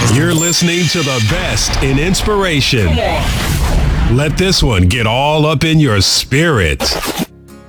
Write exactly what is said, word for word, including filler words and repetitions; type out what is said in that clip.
You're listening to the best in inspiration. Let this one get all up in your spirit.